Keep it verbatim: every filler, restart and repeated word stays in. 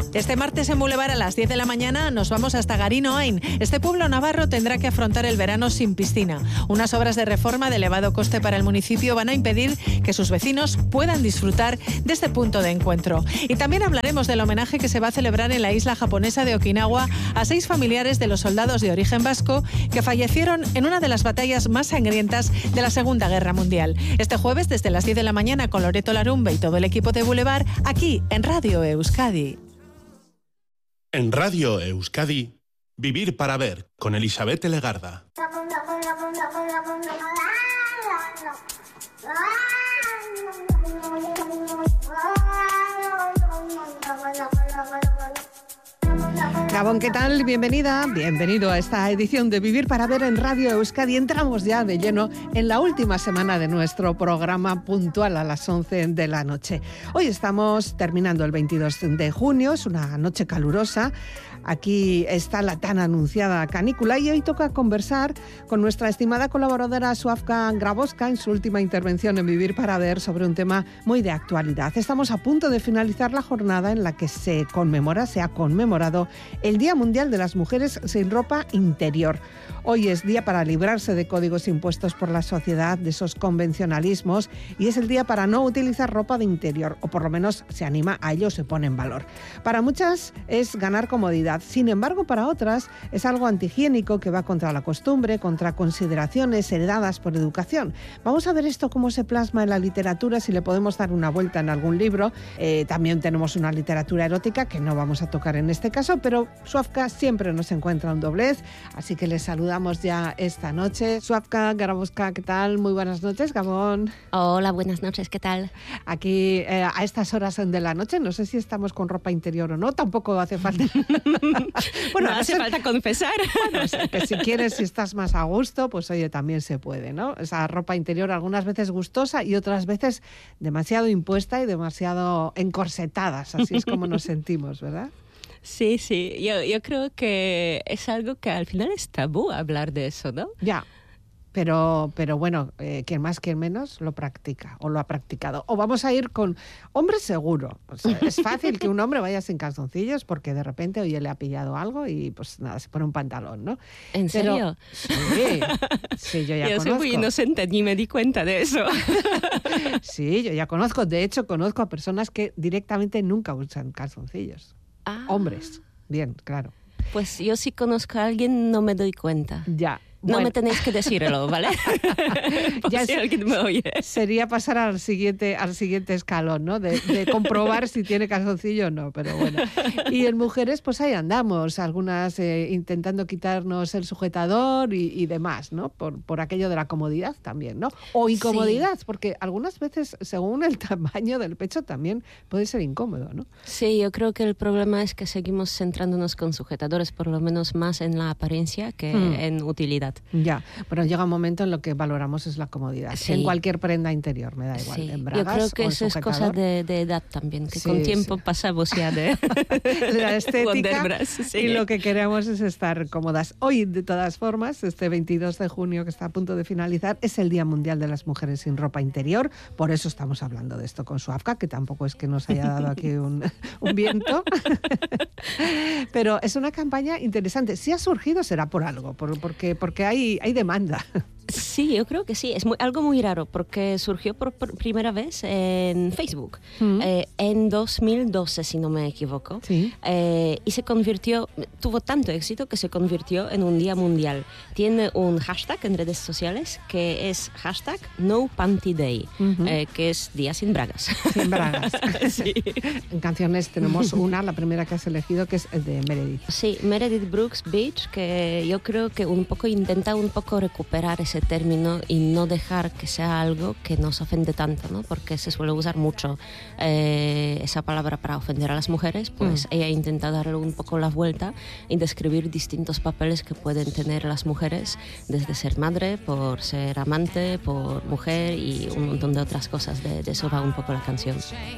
Este martes en Boulevard a las diez de la mañana nos vamos hasta Garín Ohain. Este pueblo navarro tendrá que afrontar el verano sin piscina. Unas obras de reforma de elevado coste para el municipio van a impedir que sus vecinos puedan disfrutar de este punto de encuentro. Y también hablaremos del homenaje que se va a celebrar en la isla japonesa de Okinawa a seis familiares de los soldados de origen vasco que fallecieron en una de las batallas más sangrientas de la Segunda Guerra Mundial. Este jueves desde las diez de la mañana con Loreto Larumbe y todo el equipo de Boulevard aquí en Radio Euskadi. En Radio Euskadi, Vivir para Ver, con Elisabeth Legarda. Gabón, ¿qué tal? Bienvenida, bienvenido a esta edición de Vivir para Ver en Radio Euskadi. Entramos ya de lleno en la última semana de nuestro programa puntual a las once de la noche. Hoy estamos terminando el veintidós de junio, es una noche calurosa. Aquí está la tan anunciada canícula y hoy toca conversar con nuestra estimada colaboradora Suafka Grabowska en su última intervención en Vivir para Ver sobre un tema muy de actualidad. Estamos a punto de finalizar la jornada en la que se conmemora, se ha conmemorado el Día Mundial de las Mujeres sin Ropa Interior. Hoy es día para librarse de códigos impuestos por la sociedad, de esos convencionalismos, y es el día para no utilizar ropa de interior, o por lo menos se anima a ello, se pone en valor. Para muchas es ganar comodidad, sin embargo para otras es algo antihigiénico que va contra la costumbre, contra consideraciones heredadas por educación. Vamos a ver esto cómo se plasma en la literatura, si le podemos dar una vuelta en algún libro. Eh, también tenemos una literatura erótica que no vamos a tocar en este caso, pero Suafka siempre nos encuentra un doblez, así que les saludamos ya esta noche. Suafka Grabowska, ¿qué tal? Muy buenas noches, Gabón. Hola, buenas noches, ¿qué tal? Aquí eh, a estas horas de la noche, no sé si estamos con ropa interior o no, tampoco hace falta. Bueno, no hace ser... falta confesar. Bueno, que si quieres, si estás más a gusto, pues oye, también se puede, ¿no? Esa ropa interior algunas veces gustosa y otras veces demasiado impuesta y demasiado encorsetadas, así es como nos sentimos, ¿verdad? Sí, sí, yo, yo creo que es algo que al final es tabú hablar de eso, ¿no? Ya, pero, pero bueno, eh, quien más, quien menos lo practica o lo ha practicado. O vamos a ir con hombre seguro. O sea, es fácil que un hombre vaya sin calzoncillos porque de repente, oye, le ha pillado algo y pues nada, se pone un pantalón, ¿no? ¿En pero, serio? Sí, sí, yo ya yo conozco. Yo soy muy inocente, ni me di cuenta de eso. Sí, yo ya conozco. De hecho, conozco a personas que directamente nunca usan calzoncillos. Ah. Hombres, bien, claro. Pues yo si conozco a alguien no me doy cuenta. Ya. No bueno. me tenéis que decirlo, ¿vale? Por ya si es, alguien me oye. Sería pasar al siguiente, al siguiente escalón, ¿no? De, de comprobar si tiene calzoncillo o no, pero bueno. Y en mujeres, pues ahí andamos, algunas eh, intentando quitarnos el sujetador y, y demás, ¿no? Por, por aquello de la comodidad también, ¿no? O incomodidad, sí. Porque algunas veces, según el tamaño del pecho, también puede ser incómodo, ¿no? Sí, yo creo que el problema es que seguimos centrándonos con sujetadores, por lo menos más en la apariencia que hmm. en utilidad. Ya, pero llega un momento en lo que valoramos es la comodidad. Sí. En cualquier prenda interior, me da igual. Sí. En bragas, yo creo que o en eso es cosa de, de edad también, que sí, con tiempo sí. pasamos ya de, de la estética sí. y lo que queremos es estar cómodas. Hoy, de todas formas, este veintidós de junio que está a punto de finalizar, es el Día Mundial de las Mujeres sin Ropa Interior. Por eso estamos hablando de esto con Suafka, que tampoco es que nos haya dado aquí un, un viento. Pero es una campaña interesante. Si ha surgido será por algo, por, porque, porque hay, hay demanda. Sí, yo creo que sí. Es muy, algo muy raro porque surgió por, por primera vez en Facebook mm. eh, en dos mil doce, si no me equivoco. Sí. Eh, y se convirtió, tuvo tanto éxito que se convirtió en un día mundial. Tiene un hashtag en redes sociales que es hashtag No Panty Day, uh-huh. eh, que es día sin bragas. Sin bragas. Sí. En canciones tenemos una, la primera que has elegido, que es de Meredith. Sí, Meredith Brooks Beach, que yo creo que un poco intenta un poco recuperar ese término y no dejar que sea algo que nos ofende tanto, ¿no? Porque se suele usar mucho eh, esa palabra para ofender a las mujeres, pues mm. ella intenta darle un poco la vuelta y describir distintos papeles que pueden tener las mujeres, desde ser madre, por ser amante, por mujer y un montón de otras cosas. De, de eso va un poco la canción.